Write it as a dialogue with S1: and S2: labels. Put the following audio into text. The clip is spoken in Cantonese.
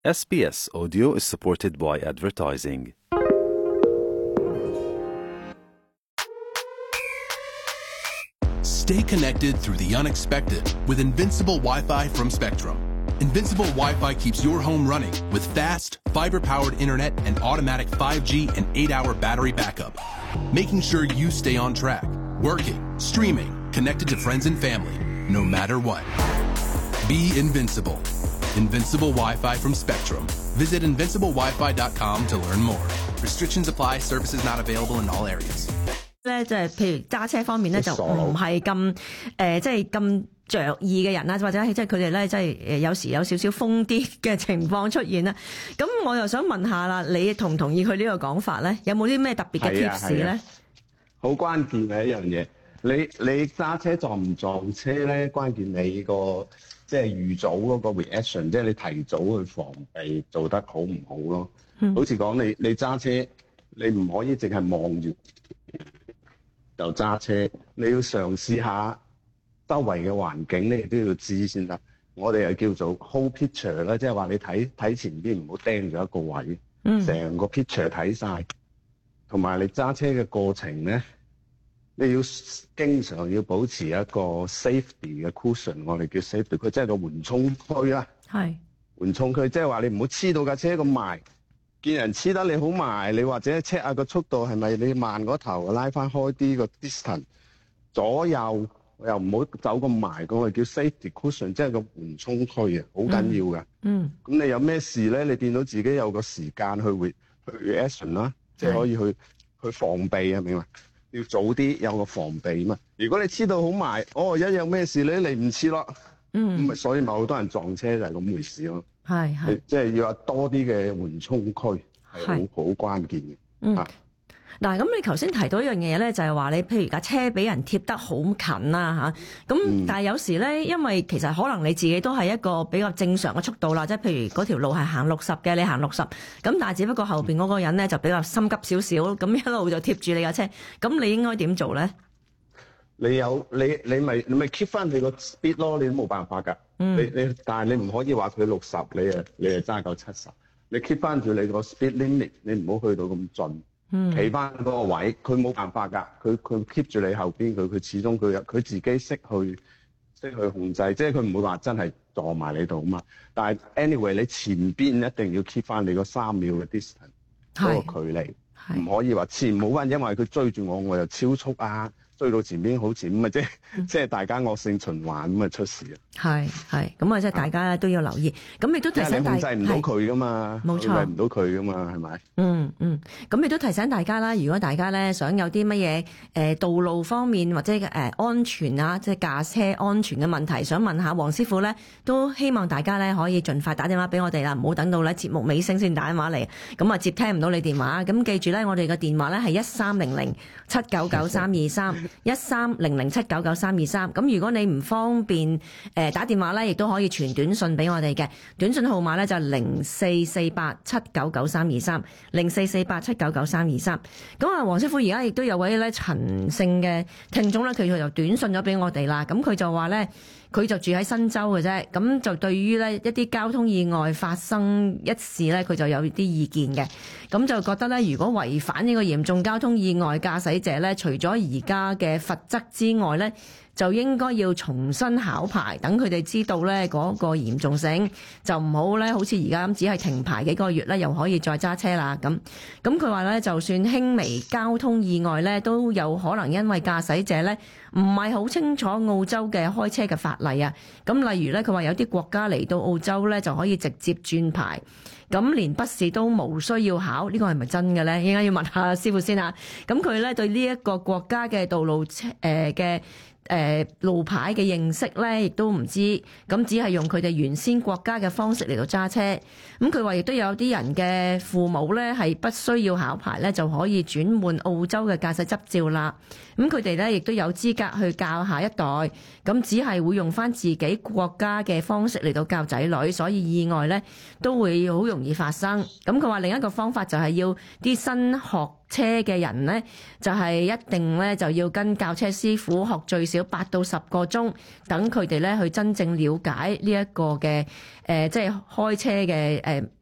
S1: SBS Audio is supported by advertising.
S2: Stay connected through the unexpected with Invincible Wi-Fi from Spectrum. Invincible Wi-Fi keeps your home running with fast, fiber-powered internet and automatic 5G and 8-hour battery backup, making sure you stay on track, working, streaming, connected to friends and family, no matter what. Be invincible. Invincible Wi-Fi from Spectrum. Visit invinciblewifi.com to learn more. Restrictions apply. Services not available in all areas.
S3: 咧即係譬如揸車方面咧就唔係咁即係咁着意嘅人啦，或者係即係佢哋咧即係有時有少少瘋癲嘅情況出現啦。咁我又想問下啦，你同唔同意佢呢個講法咧？有冇啲咩特別嘅 tips 咧？
S4: 好關鍵嘅一樣嘢，你揸車撞唔撞車咧？關鍵你個即係預早嗰個 reaction， 即係你提早去防備做得好唔好咯？好似講你揸車，你唔可以淨係望住就揸車，你要嘗試下周圍嘅環境，你亦都要知先得。我哋又叫做 whole picture 啦，即係話你睇前邊唔好盯住一個位，成個 picture 睇晒。同埋你揸車嘅過程咧，你要經常要保持一個 safety 嘅 cushion， 我哋叫 safety， 佢即係個緩衝區啦。係緩衝區，即係話你唔好黐到架車咁埋。見人黐得你好埋，你或者 check 下個速度係咪你慢嗰頭，拉翻開啲個 distance， 左右又唔好走咁埋，嗰個叫 safety cushion， 即係個緩衝區啊，好緊要㗎。咁你有咩事咧？你見到自己有個時間去 reaction 啦，即係可以去防備啊，明嘛？要早啲有個防備嘛。如果你黐到好埋，一有咩事你嚟唔切咯。咁咪所以咪好多人撞車就係咁回事咯。係即係要有多啲嘅緩衝區係好關鍵嘅。
S3: 嗱，咁你頭先提到一樣嘢咧，就係話你譬如架車俾人貼得好近啦嚇，咁但係有時咧，因為其實可能你自己都係一個比較正常嘅速度啦，即係譬如嗰條路係行60嘅，你行60，咁但係只不過後邊嗰個人咧就比較心急少少，咁一路就貼住你架車，咁你應該點做咧？
S4: 你咪 keep 翻你個 speed 咯，你都冇辦法㗎。但係你唔可以話佢60，你係揸夠70，你 keep 翻住你個 speed limit， 你唔好去到咁盡。企翻嗰個位，佢冇辦法㗎，佢 keep 住你後邊，佢始終佢自己識去控制，即係佢唔會話真係撞埋你度啊嘛。但係 anyway， 你前邊一定要 keep 翻你個3秒嘅 distance 嗰個距離，唔可以話前冇人因為佢追住我又超速啊，追到前邊好前咁啊，即係大家惡性循環咁啊出事啊。係咁啊，即係大家都要留意。咁亦都提醒大家，你控制唔到佢噶嘛，冇錯，控制唔到佢噶嘛，係咪？
S3: 咁亦都提醒大家啦，如果大家咧想有啲乜嘢道路方面或者安全啊，即係駕車安全嘅問題，想問下黃師傅咧，都希望大家咧可以盡快打電話俾我哋啦，唔好等到咧節目尾聲先打電話嚟，咁啊接聽唔到你電話。咁記住咧，我哋嘅電話咧係1300-799-323，1300-799-323。咁如果你唔方便打電話咧，亦都可以傳短信俾我哋嘅，短信號碼咧就0448-799-323，0448-799-323。咁啊，黃師傅而家亦都有位咧陳姓嘅聽眾咧，佢就短信咗俾我哋啦。咁佢就話咧，佢就住喺新州嘅啫，咁就對於咧一啲交通意外發生一事咧，佢就有啲意見嘅。咁就覺得咧，如果違反呢個嚴重交通意外駕駛者咧，除咗而家嘅罰則之外咧，就應該要重新考牌，等佢哋知道咧嗰個嚴重性，就唔好咧好似而家咁只係停牌幾個月咧，又可以再揸車啦咁。咁佢話咧，就算輕微交通意外咧，都有可能因為駕駛者咧唔係好清楚澳洲嘅開車嘅法例啊。咁例如咧，佢話有啲國家嚟到澳洲咧就可以直接轉牌，咁連筆試都冇需要考，呢個係咪真嘅咧？應該要問下師傅先啊。咁佢咧對呢一個國家嘅道路嘅路牌嘅認識咧，亦都唔知，咁只係用佢哋原先國家嘅方式嚟到揸車。咁佢話亦都有啲人嘅父母咧係不需要考牌咧就可以轉換澳洲嘅駕駛執照啦。咁佢哋咧亦都有資格去教下一代，咁只係會用翻自己國家嘅方式嚟到教仔女，所以意外咧都會好容易發生。咁佢話另一個方法就係要啲新學車嘅人咧，就係一定咧就要跟教車師傅學最少少8到10個鐘，等佢哋咧去真正了解呢一個嘅即係開車嘅